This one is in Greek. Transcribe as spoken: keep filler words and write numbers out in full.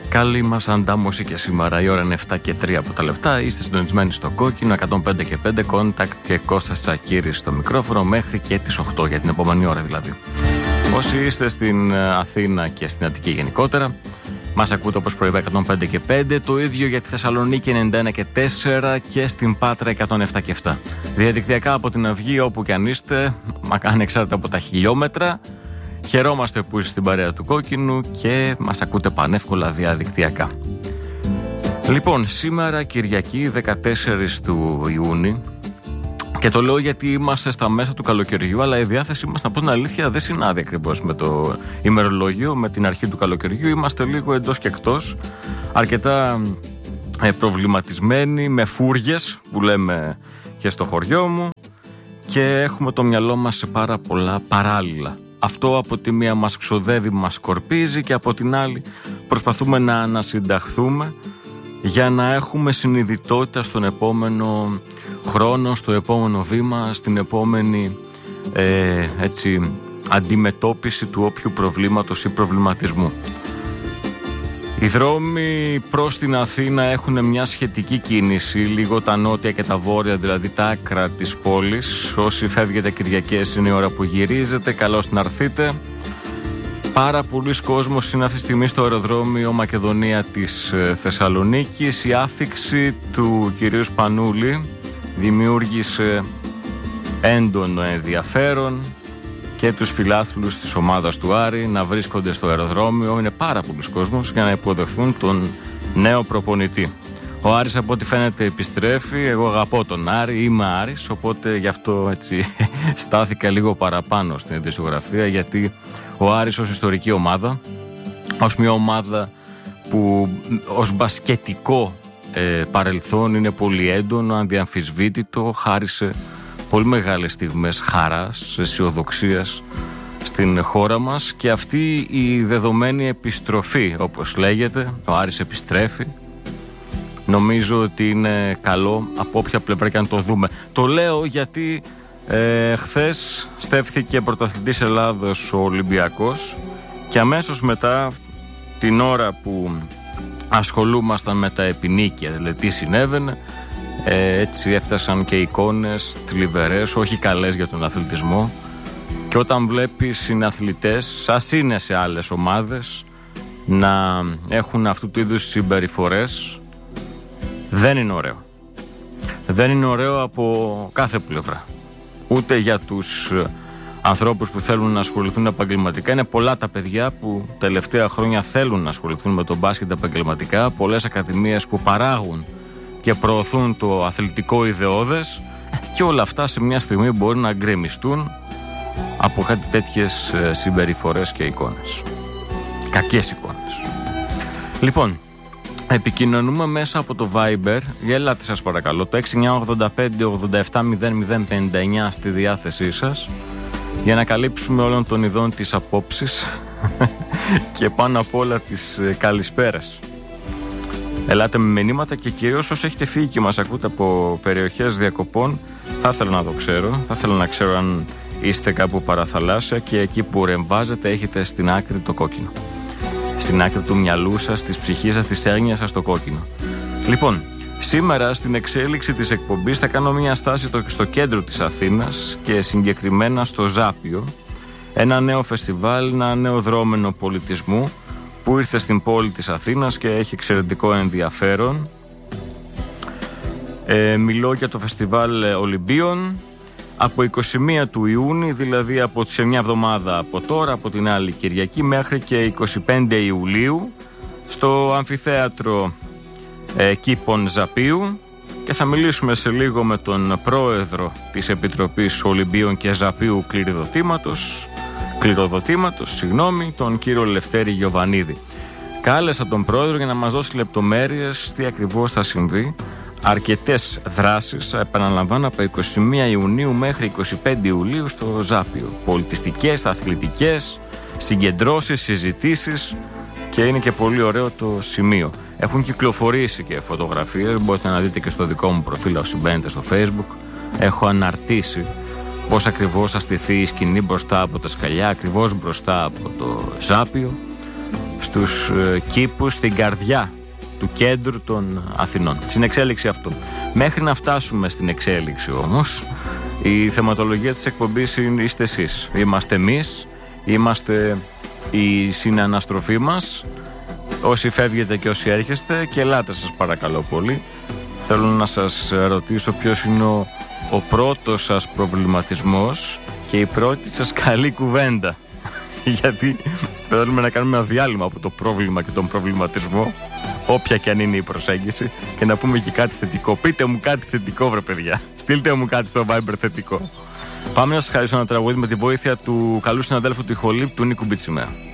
Καλή μας αντάμωση και σήμερα. Η ώρα είναι επτά και τρία από τα λεπτά. Είστε συντονισμένοι στο Κόκκινο εκατόν πέντε και πέντε. Contact και Κώστας Τσακύρης στο μικρόφωνο μέχρι και τις οκτώ, για την επόμενη ώρα δηλαδή. Όσοι είστε στην Αθήνα και στην Αττική γενικότερα, μας ακούτε όπως προείπα εκατόν πέντε και πέντε. Το ίδιο για τη Θεσσαλονίκη ενενήντα ένα και τέσσερα και στην Πάτρα εκατόν επτά και επτά. Διαδικτυακά από την Αυγή, όπου και αν είστε, ανεξάρτητα από τα χιλιόμετρα. Χαιρόμαστε που είστε στην παρέα του Κόκκινου και μας ακούτε πανεύκολα διαδικτυακά. Λοιπόν, σήμερα Κυριακή δεκατέσσερις του Ιούνιου, και το λέω γιατί είμαστε στα μέσα του καλοκαιριού, αλλά η διάθεσή μας, να πω την αλήθεια, δεν συνάδει ακριβώς με το ημερολόγιο, με την αρχή του καλοκαιριού. Είμαστε λίγο εντός και εκτός, αρκετά ε, προβληματισμένοι, με φούριες που λέμε και στο χωριό μου, και έχουμε το μυαλό μας σε πάρα πολλά παράλληλα. Αυτό από τη μία μας ξοδεύει, μας σκορπίζει, και από την άλλη προσπαθούμε να ανασυνταχθούμε για να έχουμε συνειδητότητα στον επόμενο χρόνο, στο επόμενο βήμα, στην επόμενη ε, έτσι, αντιμετώπιση του όποιου προβλήματος ή προβληματισμού. Οι δρόμοι προς την Αθήνα έχουν μια σχετική κίνηση, λίγο τα νότια και τα βόρεια, δηλαδή τα άκρα της πόλης. Όσοι φεύγετε Κυριακές είναι η ώρα που γυρίζετε, καλώς να έρθείτε. Πάρα πολλοί κόσμος είναι αυτή τη στιγμή στο αεροδρόμιο Μακεδονία της Θεσσαλονίκης. Η άφιξη του κυρίου Σπανούλη δημιούργησε έντονο ενδιαφέρον και τους φιλάθλους της ομάδας του Άρη να βρίσκονται στο αεροδρόμιο. Είναι πάρα πολλοί κόσμος για να υποδεχθούν τον νέο προπονητή. Ο Άρης, από ό,τι φαίνεται, επιστρέφει. Εγώ αγαπώ τον Άρη, είμαι Άρης, οπότε γι' αυτό έτσι στάθηκα λίγο παραπάνω στην ειδησιογραφία, γιατί ο Άρης ως ιστορική ομάδα, ως μια ομάδα που ως μπασκετικό ε, παρελθόν είναι πολύ έντονο, ανδιαμφισβήτητο, χάρισε πολύ μεγάλες στιγμές χαράς, αισιοδοξίας στην χώρα μας, και αυτή η δεδομένη επιστροφή, όπως λέγεται, ο Άρης επιστρέφει, νομίζω ότι είναι καλό από όποια πλευρά και αν το δούμε. Το λέω γιατί ε, χθες στέφθηκε πρωταθλητής Ελλάδος ο Ολυμπιακός, και αμέσως μετά, την ώρα που ασχολούμασταν με τα επινίκια, δηλαδή τι συνέβαινε, Ε, έτσι έφτασαν και εικόνες θλιβερές, όχι καλές για τον αθλητισμό, και όταν βλέπεις συναθλητές, ας είναι σε άλλες ομάδες, να έχουν αυτού του είδους συμπεριφορές, δεν είναι ωραίο. Δεν είναι ωραίο από κάθε πλευρά. Ούτε για τους ανθρώπους που θέλουν να ασχοληθούν επαγγελματικά. Είναι πολλά τα παιδιά που τελευταία χρόνια θέλουν να ασχοληθούν με τον μπάσκετ επαγγελματικά, πολλές ακαδημίες που παράγουν και προωθούν το αθλητικό ιδεώδες, και όλα αυτά σε μια στιγμή μπορεί να γκρεμιστούν από κάτι τέτοιες συμπεριφορές και εικόνες. Κακές εικόνες. Λοιπόν, επικοινωνούμε μέσα από το Viber. Ελάτε σας παρακαλώ, το έξι εννιά ογδόντα πέντε ογδόντα επτά μηδέν μηδέν πενήντα εννιά στη διάθεσή σας, για να καλύψουμε όλων των ειδών τις απόψεις και πάνω απ' όλα τις καλησπέρες. Ελάτε με μηνύματα, και κυρίως όσοι έχετε φύγει και μας ακούτε από περιοχές διακοπών, θα ήθελα να το ξέρω. Θα ήθελα να ξέρω αν είστε κάπου παραθαλάσσια και εκεί που ρεμβάζετε έχετε στην άκρη το κόκκινο. Στην άκρη του μυαλού σας, της ψυχής σας, της έγνοιας σας το κόκκινο. Λοιπόν, σήμερα στην εξέλιξη της εκπομπής θα κάνω μια στάση στο κέντρο της Αθήνας, και συγκεκριμένα στο Ζάπιο, ένα νέο φεστιβάλ, ένα νέο δρόμενο πολιτισμού που ήρθε στην πόλη της Αθήνας και έχει εξαιρετικό ενδιαφέρον. Ε, μιλώ για το φεστιβάλ Ολυμπίων, από είκοσι μία του Ιούνιου, δηλαδή από σε μια εβδομάδα από τώρα, από την άλλη Κυριακή, μέχρι και είκοσι πέντε Ιουλίου, στο αμφιθέατρο ε, Κήπων Ζαπίου, και θα μιλήσουμε σε λίγο με τον πρόεδρο της Επιτροπής Ολυμπίων και Ζαπίου Κληροδοτήματος, κληροδοτήματος, συγγνώμη, τον κύριο Λευτέρη Γιοβανίδη. Κάλεσα τον πρόεδρο για να μας δώσει λεπτομέρειες τι ακριβώς θα συμβεί. Αρκετές δράσεις, επαναλαμβάνω, από είκοσι μία Ιουνίου μέχρι είκοσι πέντε Ιουλίου στο Ζάπιο. Πολιτιστικές, αθλητικές, συγκεντρώσεις, συζητήσεις, και είναι και πολύ ωραίο το σημείο. Έχουν κυκλοφορήσει και φωτογραφίες, μπορείτε να δείτε και στο δικό μου προφίλ όσοι μπαίνετε στο Facebook. Έχω αναρτήσει πώς ακριβώς θα στηθεί η σκηνή μπροστά από τα σκαλιά, ακριβώς μπροστά από το Ζάπιο. στους ε, κήπους στην καρδιά του κέντρου των Αθηνών. Στην εξέλιξη αυτό. Μέχρι να φτάσουμε στην εξέλιξη όμως, η θεματολογία της εκπομπής είστε εσείς. Είμαστε εμείς, είμαστε η συναναστροφή μας, όσοι φεύγετε και όσοι έρχεστε, και ελάτε σας παρακαλώ πολύ. Θέλω να σας ρωτήσω ποιος είναι ο, ο πρώτος σας προβληματισμός και η πρώτη σας καλή κουβέντα. Γιατί θέλουμε να κάνουμε ένα διάλειμμα από το πρόβλημα και τον προβληματισμό, όποια και αν είναι η προσέγγιση, και να πούμε και κάτι θετικό. Πείτε μου κάτι θετικό, βρε παιδιά. Στείλτε μου κάτι στο Viber θετικό. Πάμε να σας χαρίσω ένα τραγούδι με τη βοήθεια του καλού συναδέλφου του Ηχολήπ, του Νίκου Μπιτσιμέα.